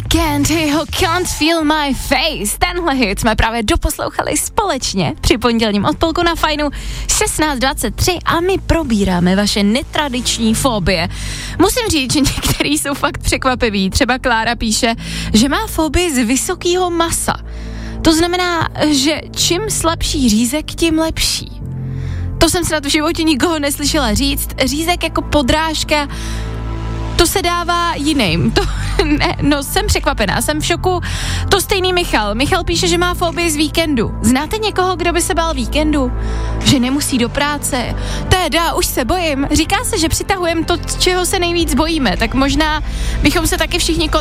Weekend, jeho Can't Feel My Face. Tenhle hit jsme právě doposlouchali společně při pondělním odpolku na Fajnu 16:23 a my probíráme vaše netradiční fobie. Musím říct, že některý jsou fakt překvapivý. Třeba Klára píše, že má fobii z vysokého masa. To znamená, že čím slabší řízek, tím lepší. To jsem se na to v životě nikoho neslyšela říct. Řízek jako podrážka, to se dává jiným. To, ne, no, jsem překvapená, jsem v šoku. To stejný Michal. Michal píše, že má fobii z víkendu. Znáte někoho, kdo by se bál víkendu? Že nemusí do práce. Teda, už se bojím. Říká se, že přitahujeme to, čeho se nejvíc bojíme. Tak možná bychom se taky všichni